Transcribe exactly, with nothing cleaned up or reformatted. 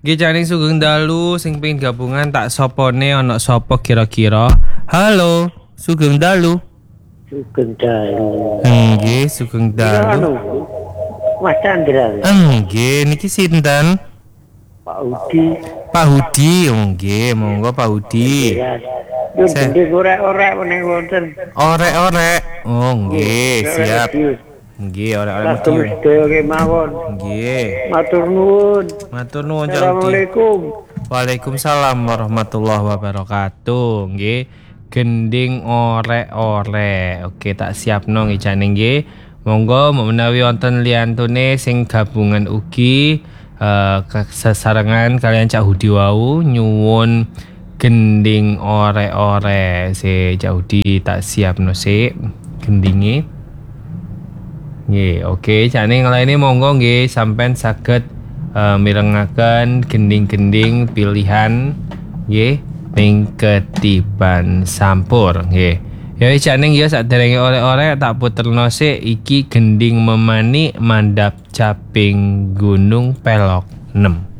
Nggih Caning Sugeng Dalu sing pengin gabungan tak sopone ana sapa kira-kira? Halo, Sugeng Dalu. Sugeng Dalu. Nggih, Sugeng Kira anu, Dalu. Mas Chandra. Nggih, niki sinten? Pak Udi. Pak Hudi, nggih, monggo Pak Hudi. Yo Se- gendeng orek-orek meneng wonten. Orek-orek. Oh, nggih, siap. Nggih, orek-orek Langsung mesti. sedaya kemawon. Nggih. Matur nuwun. Matur nuwun Cak Hudi. Assalamualaikum. Waalaikumsalam warahmatullahi wabarakatuh. Nggih, gending orek-orek. Oke, tak siapno nggih Caning nggih. Monggo menawi wonten liyantune sing gabungan ugi uh, sesarengan kalian Cak Hudi wau nyuwun gending orek-orek. Si Cak Hudi tak siapno sik gendinge. Nggih, oke Caning ngelaini monggo nggih sampean saged uh, mirengaken gending-gending pilihan nggih ning ketiban sampur nggih. Ya wis Caning ya saderenge oleh-oleh tak puterno sik iki gending memani mandap caping Gunung Pelok enam.